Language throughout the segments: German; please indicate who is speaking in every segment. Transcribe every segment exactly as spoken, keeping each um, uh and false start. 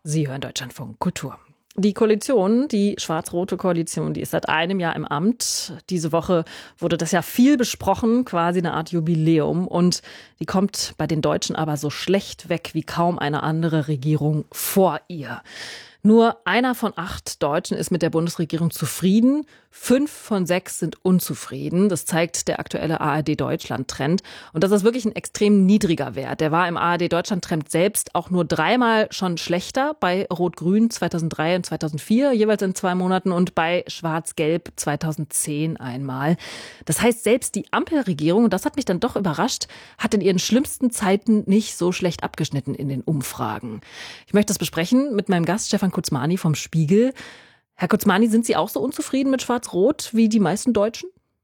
Speaker 1: Sie hören Deutschlandfunk Kultur. Die Koalition, die schwarz-rote Koalition, die ist seit einem Jahr im Amt. Diese Woche wurde das ja viel besprochen, quasi eine Art Jubiläum. Und die kommt bei den Deutschen aber so schlecht weg wie kaum eine andere Regierung vor ihr. Nur einer von acht Deutschen ist mit der Bundesregierung zufrieden. Fünf von sechs sind unzufrieden. Das zeigt der aktuelle A R D-Deutschland-Trend. Und das ist wirklich ein extrem niedriger Wert. Der war im A R D-Deutschland-Trend selbst auch nur dreimal schon schlechter. Bei Rot-Grün zweitausenddrei und zweitausendvier, jeweils in zwei Monaten. Und bei Schwarz-Gelb zweitausendzehn einmal. Das heißt, selbst die Ampelregierung, und das hat mich dann doch überrascht, hat in ihren schlimmsten Zeiten nicht so schlecht abgeschnitten in den Umfragen. Ich möchte das besprechen mit meinem Gast Stefan Kuczmani vom Spiegel. Herr Kuczmani, sind Sie auch so unzufrieden mit Schwarz-Rot wie die meisten Deutschen?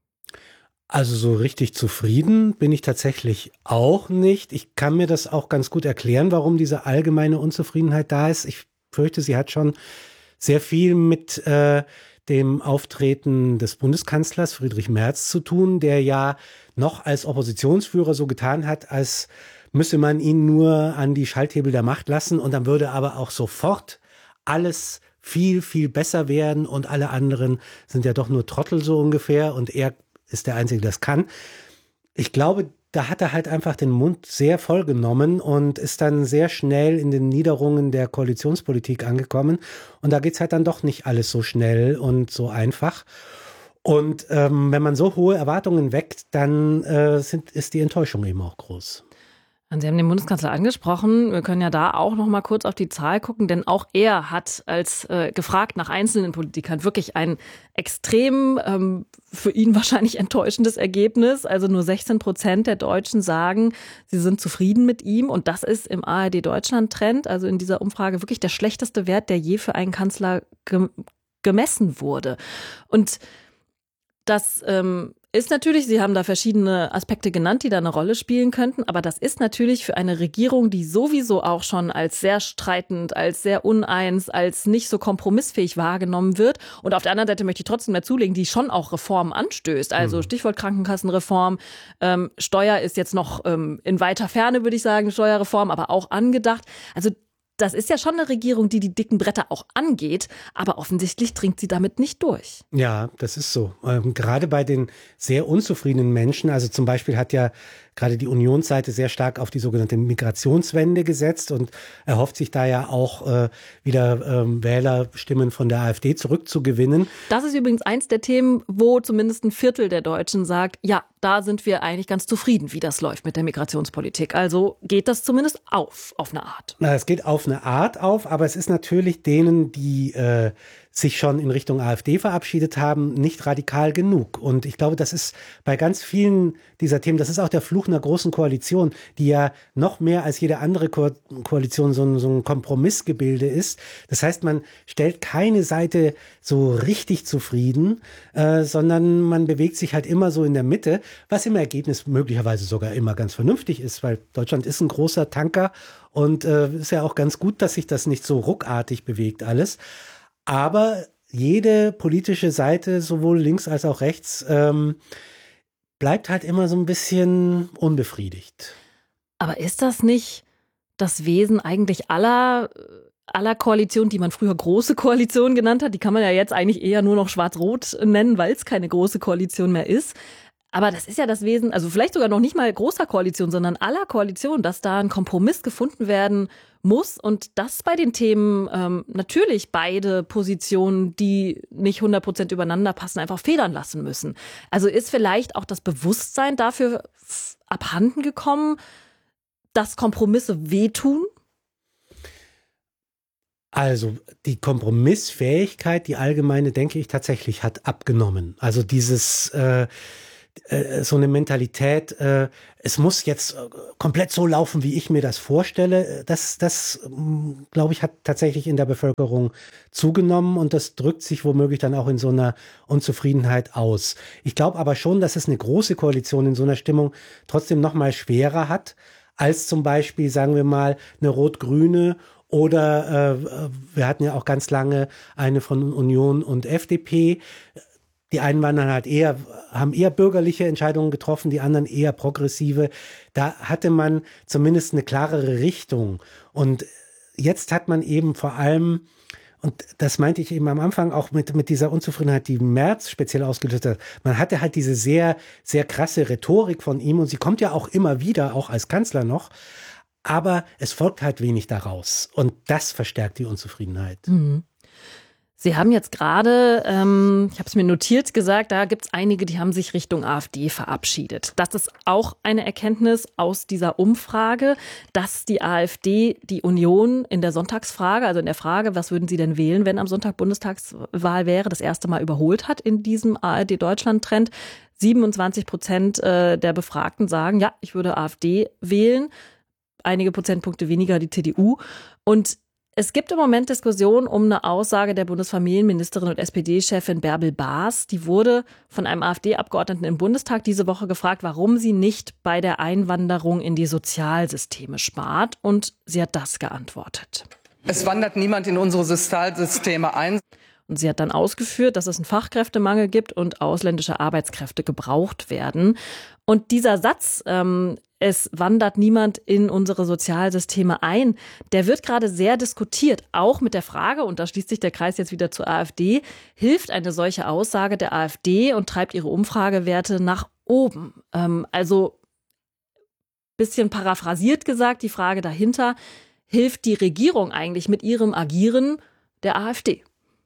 Speaker 2: Also so richtig zufrieden bin ich tatsächlich auch nicht. Ich kann mir das auch ganz gut erklären, warum diese allgemeine Unzufriedenheit da ist. Ich fürchte, sie hat schon sehr viel mit äh, dem Auftreten des Bundeskanzlers Friedrich Merz zu tun, der ja noch als Oppositionsführer so getan hat, als müsse man ihn nur an die Schalthebel der Macht lassen und dann würde aber auch sofort alles viel, viel besser werden und alle anderen sind ja doch nur Trottel so ungefähr und er ist der Einzige, der das kann. Ich glaube, da hat er halt einfach den Mund sehr voll genommen und ist dann sehr schnell in den Niederungen der Koalitionspolitik angekommen und da geht's halt dann doch nicht alles so schnell und so einfach. Und ähm, wenn man so hohe Erwartungen weckt, dann äh, sind, ist die Enttäuschung eben auch groß.
Speaker 1: Sie haben den Bundeskanzler angesprochen. Wir können ja da auch noch mal kurz auf die Zahl gucken, denn auch er hat als äh, gefragt nach einzelnen Politikern wirklich ein extrem ähm, für ihn wahrscheinlich enttäuschendes Ergebnis. Also nur sechzehn Prozent der Deutschen sagen, sie sind zufrieden mit ihm. Und das ist im A R D-Deutschland-Trend, also in dieser Umfrage, wirklich der schlechteste Wert, der je für einen Kanzler ge- gemessen wurde. Und das ähm, ist natürlich, Sie haben da verschiedene Aspekte genannt, die da eine Rolle spielen könnten, aber das ist natürlich für eine Regierung, die sowieso auch schon als sehr streitend, als sehr uneins, als nicht so kompromissfähig wahrgenommen wird. Und auf der anderen Seite möchte ich trotzdem dazulegen, die schon auch Reformen anstößt. Also Stichwort Krankenkassenreform, ähm, Steuer ist jetzt noch ähm, in weiter Ferne, würde ich sagen, Steuerreform, aber auch angedacht. Also das ist ja schon eine Regierung, die die dicken Bretter auch angeht, aber offensichtlich dringt sie damit nicht durch.
Speaker 2: Ja, das ist so. Ähm, gerade bei den sehr unzufriedenen Menschen, also zum Beispiel hat ja gerade die Unionsseite sehr stark auf die sogenannte Migrationswende gesetzt und erhofft sich da ja auch äh, wieder ähm, Wählerstimmen von der AfD zurückzugewinnen.
Speaker 1: Das ist übrigens eins der Themen, wo zumindest ein Viertel der Deutschen sagt, ja, da sind wir eigentlich ganz zufrieden, wie das läuft mit der Migrationspolitik. Also geht das zumindest auf, auf eine Art.
Speaker 2: Na, es geht auf eine Art auf, aber es ist natürlich denen, die äh, sich schon in Richtung AfD verabschiedet haben, nicht radikal genug. Und ich glaube, das ist bei ganz vielen dieser Themen, das ist auch der Fluch einer großen Koalition, die ja noch mehr als jede andere Ko- Koalition so ein, so ein Kompromissgebilde ist. Das heißt, man stellt keine Seite so richtig zufrieden, äh, sondern man bewegt sich halt immer so in der Mitte, was im Ergebnis möglicherweise sogar immer ganz vernünftig ist, weil Deutschland ist ein großer Tanker und äh, ist ja auch ganz gut, dass sich das nicht so ruckartig bewegt alles. Aber jede politische Seite, sowohl links als auch rechts, ähm, bleibt halt immer so ein bisschen unbefriedigt.
Speaker 1: Aber ist das nicht das Wesen eigentlich aller, aller Koalitionen, die man früher große Koalition genannt hat? Die kann man ja jetzt eigentlich eher nur noch schwarz-rot nennen, weil es keine große Koalition mehr ist. Aber das ist ja das Wesen, also vielleicht sogar noch nicht mal großer Koalition, sondern aller Koalition, dass da ein Kompromiss gefunden werden muss und dass bei den Themen ähm, natürlich beide Positionen, die nicht hundert Prozent übereinander passen, einfach federn lassen müssen. Also ist vielleicht auch das Bewusstsein dafür f- abhanden gekommen, dass Kompromisse wehtun?
Speaker 2: Also die Kompromissfähigkeit, die allgemeine, denke ich, tatsächlich hat abgenommen. Also dieses äh, äh, so eine Mentalität, äh, es muss jetzt äh, komplett so laufen, wie ich mir das vorstelle, das, das ähm, glaube ich, hat tatsächlich in der Bevölkerung zugenommen und das drückt sich womöglich dann auch in so einer Unzufriedenheit aus. Ich glaube aber schon, dass es eine große Koalition in so einer Stimmung trotzdem noch mal schwerer hat, als zum Beispiel, sagen wir mal, eine rot-grüne oder äh, wir hatten ja auch ganz lange eine von Union und F D P. Die einen waren dann halt eher, haben eher bürgerliche Entscheidungen getroffen, die anderen eher progressive. Da hatte man zumindest eine klarere Richtung. Und jetzt hat man eben vor allem, und das meinte ich eben am Anfang auch mit, mit dieser Unzufriedenheit, die Merz speziell ausgelöst hat. Man hatte halt diese sehr, sehr krasse Rhetorik von ihm und sie kommt ja auch immer wieder, auch als Kanzler noch. Aber es folgt halt wenig daraus. Und das verstärkt die Unzufriedenheit.
Speaker 1: Mhm. Sie haben jetzt gerade, ähm, ich habe es mir notiert, gesagt, da gibt es einige, die haben sich Richtung AfD verabschiedet. Das ist auch eine Erkenntnis aus dieser Umfrage, dass die AfD die Union in der Sonntagsfrage, also in der Frage, was würden Sie denn wählen, wenn am Sonntag Bundestagswahl wäre, das erste Mal überholt hat in diesem A R D-Deutschland-Trend. siebenundzwanzig Prozent der Befragten sagen, ja, ich würde AfD wählen. Einige Prozentpunkte weniger die C D U. Und es gibt im Moment Diskussionen um eine Aussage der Bundesfamilienministerin und S P D-Chefin Bärbel Baas. Die wurde von einem AfD-Abgeordneten im Bundestag diese Woche gefragt, warum sie nicht bei der Einwanderung in die Sozialsysteme spart. Und sie hat das geantwortet.
Speaker 3: Es wandert niemand in unsere Sozialsysteme ein.
Speaker 1: Und sie hat dann ausgeführt, dass es einen Fachkräftemangel gibt und ausländische Arbeitskräfte gebraucht werden. Und dieser Satz, ähm, es wandert niemand in unsere Sozialsysteme ein, der wird gerade sehr diskutiert, auch mit der Frage, und da schließt sich der Kreis jetzt wieder zur AfD, hilft eine solche Aussage der AfD und treibt ihre Umfragewerte nach oben? Ähm, also, bisschen paraphrasiert gesagt, die Frage dahinter, hilft die Regierung eigentlich mit ihrem Agieren der AfD?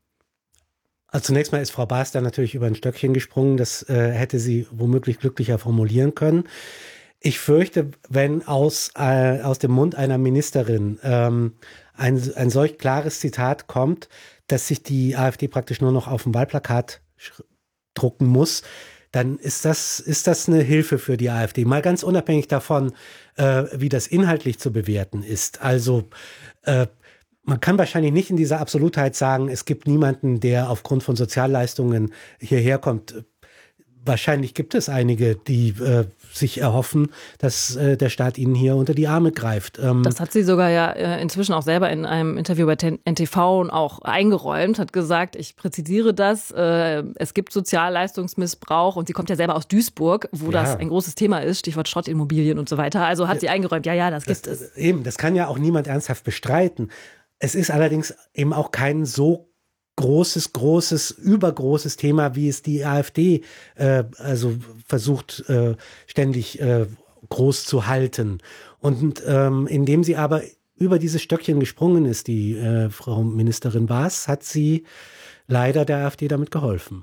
Speaker 2: Also zunächst mal ist Frau Baas da natürlich über ein Stöckchen gesprungen. Das äh, hätte sie womöglich glücklicher formulieren können. Ich fürchte, wenn aus, äh, aus dem Mund einer Ministerin ähm, ein, ein solch klares Zitat kommt, dass sich die AfD praktisch nur noch auf dem Wahlplakat drucken muss, dann ist das, ist das eine Hilfe für die AfD. Mal ganz unabhängig davon, äh, wie das inhaltlich zu bewerten ist. Also äh, man kann wahrscheinlich nicht in dieser Absolutheit sagen, es gibt niemanden, der aufgrund von Sozialleistungen hierher kommt. Wahrscheinlich gibt es einige, die äh, sich erhoffen, dass äh, der Staat ihnen hier unter die Arme greift. Ähm
Speaker 1: das hat sie sogar ja äh, inzwischen auch selber in einem Interview bei N T V auch eingeräumt, hat gesagt, ich präzisiere das, äh, es gibt Sozialleistungsmissbrauch und sie kommt ja selber aus Duisburg, wo ja. das ein großes Thema ist, Stichwort Schrottimmobilien und so weiter. Also hat sie eingeräumt, ja, ja, das, das gibt es.
Speaker 2: Eben, das kann ja auch niemand ernsthaft bestreiten. Es ist allerdings eben auch kein so großes, großes, übergroßes Thema, wie es die AfD äh, also versucht äh, ständig äh, groß zu halten. Und ähm, indem sie aber über dieses Stöckchen gesprungen ist, die äh, Frau Ministerin Baas, hat sie leider der AfD damit geholfen.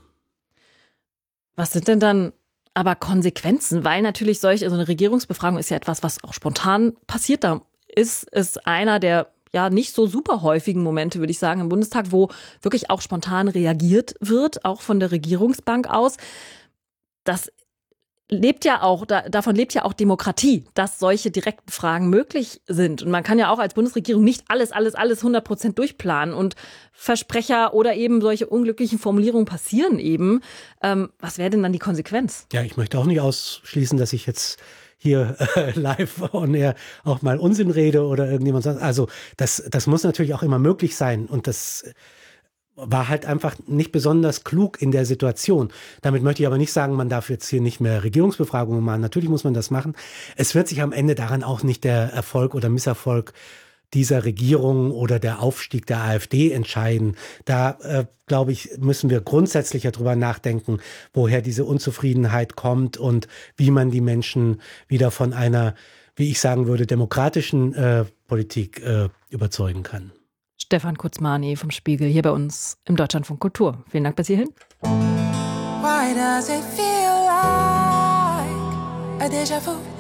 Speaker 1: Was sind denn dann aber Konsequenzen? Weil natürlich solche, so eine Regierungsbefragung ist ja etwas, was auch spontan passiert. Da ist es einer der ja nicht so super häufigen Momente, würde ich sagen, im Bundestag, wo wirklich auch spontan reagiert wird, auch von der Regierungsbank aus. Das lebt ja auch, da, davon lebt ja auch Demokratie, dass solche direkten Fragen möglich sind. Und man kann ja auch als Bundesregierung nicht alles, alles, alles hundert Prozent durchplanen. Und Versprecher oder eben solche unglücklichen Formulierungen passieren eben. Ähm, was wäre denn dann die Konsequenz?
Speaker 2: Ja, ich möchte auch nicht ausschließen, dass ich jetzt hier äh, live on air auch mal Unsinn rede oder irgendjemand sagt. Also das, das muss natürlich auch immer möglich sein. Und das war halt einfach nicht besonders klug in der Situation. Damit möchte ich aber nicht sagen, man darf jetzt hier nicht mehr Regierungsbefragungen machen. Natürlich muss man das machen. Es wird sich am Ende daran auch nicht der Erfolg oder Misserfolg dieser Regierung oder der Aufstieg der AfD entscheiden. Da, äh, glaube ich, müssen wir grundsätzlicher drüber nachdenken, woher diese Unzufriedenheit kommt und wie man die Menschen wieder von einer, wie ich sagen würde, demokratischen äh, Politik äh, überzeugen kann.
Speaker 1: Stefan Kutzmani vom Spiegel hier bei uns im Deutschlandfunk Kultur. Vielen Dank bis hierhin. Why does it feel like a déjà vu?